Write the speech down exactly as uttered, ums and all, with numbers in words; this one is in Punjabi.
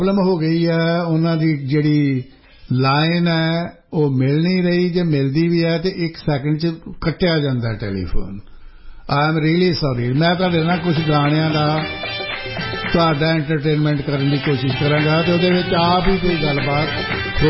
ਪ੍ਰੋਬਲਮ ਹੋ ਗਈ ਹੈ ਉਹਨਾਂ ਦੀ ਜਿਹੜੀ ਲਾਈਨ ਹੈ ਉਹ ਮਿਲ ਨਹੀਂ ਰਹੀ ਜੇ ਮਿਲਦੀ ਵੀ ਹੈ ਤੇ ਇੱਕ ਸੈਕਿੰਡ 'ਚ ਕੱਟਿਆ ਜਾਂਦਾ telephone I am really sorry ਮੈਂ ਤੁਹਾਡੇ ਨਾਲ ਕੁਝ ਗਾਣਿਆਂ ਦਾ ਤੁਹਾਡਾ ਐਂਟਰਟੇਨਮੈਂਟ ਕਰਨ ਦੀ ਕੋਸ਼ਿਸ਼ ਕਰਾਂਗਾ ਤੇ ਉਹਦੇ ਵਿੱਚ ਆਪ ਹੀ ਕੋਈ ਗੱਲਬਾਤ